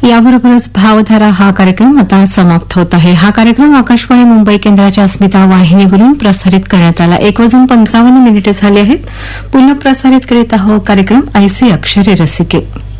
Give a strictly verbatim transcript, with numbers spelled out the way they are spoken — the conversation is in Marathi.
याबरोबरच भावधारा हा कार्यक्रम आता समाप्त होत आहे. हा कार्यक्रम आकाशवाणी मुंबई केंद्राच्या अस्मिता वाहिनीवरून प्रसारित करण्यात आला. एक वाजून पंचावन्न मिनिटे झाली आहेत. पुन्हा प्रसारित करीत आहोत कार्यक्रम ऐसी अक्षरे रसिके.